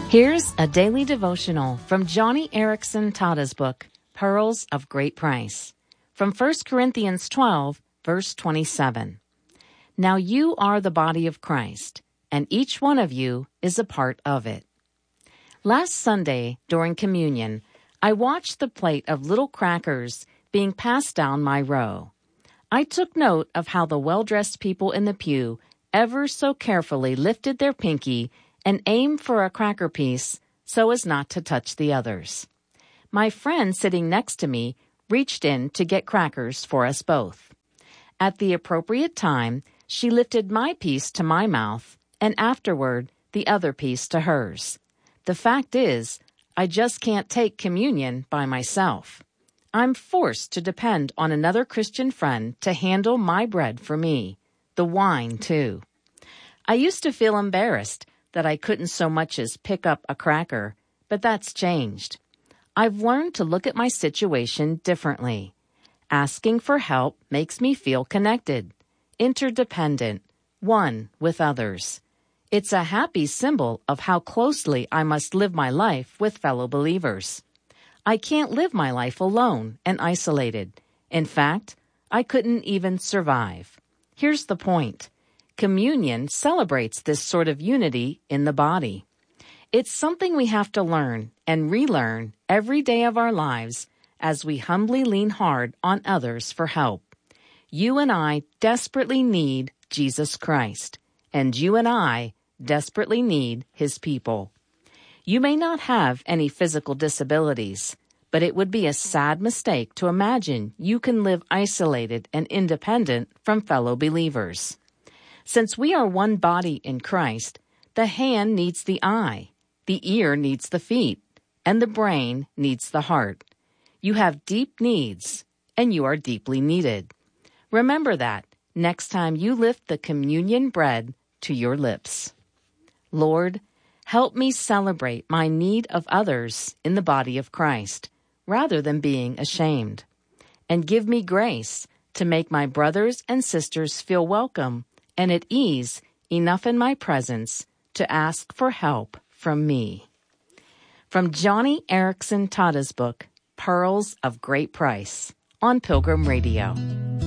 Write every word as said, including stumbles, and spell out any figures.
Here's a daily devotional from Joni Eareckson Tada's book, Pearls of Great Price, from First Corinthians twelve, verse twenty-seven. Now you are the body of Christ, and each one of you is a part of it. Last Sunday, during communion, I watched the plate of little crackers being passed down my row. I took note of how the well-dressed people in the pew ever so carefully lifted their pinky and aimed for a cracker piece so as not to touch the others. My friend sitting next to me reached in to get crackers for us both. At the appropriate time, she lifted my piece to my mouth, and afterward, the other piece to hers. The fact is, I just can't take communion by myself. I'm forced to depend on another Christian friend to handle my bread for me, the wine too. I used to feel embarrassed that I couldn't so much as pick up a cracker, but that's changed. I've learned to look at my situation differently. Asking for help makes me feel connected, interdependent, one with others. It's a happy symbol of how closely I must live my life with fellow believers. I can't live my life alone and isolated. In fact, I couldn't even survive. Here's the point. Communion celebrates this sort of unity in the body. It's something we have to learn and relearn every day of our lives as we humbly lean hard on others for help. You and I desperately need Jesus Christ, and you and I desperately need His people. You may not have any physical disabilities, but it would be a sad mistake to imagine you can live isolated and independent from fellow believers. Since we are one body in Christ, the hand needs the eye, the ear needs the feet, and the brain needs the heart. You have deep needs, and you are deeply needed. Remember that next time you lift the communion bread to your lips. Lord, help me celebrate my need of others in the body of Christ, rather than being ashamed. And give me grace to make my brothers and sisters feel welcome and at ease enough in my presence to ask for help from me. From Joni Eareckson Tada's book, Pearls of Great Price, on Pilgrim Radio.